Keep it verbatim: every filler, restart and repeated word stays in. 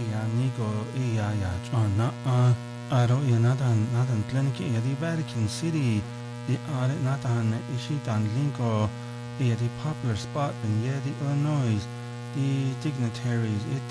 ya nigo iya ya jona a aro ya nadan nadan clinic ya di Vatican City di are nadan ishi dan lingo ya di popular spot in ya di Illinois the dignitaries it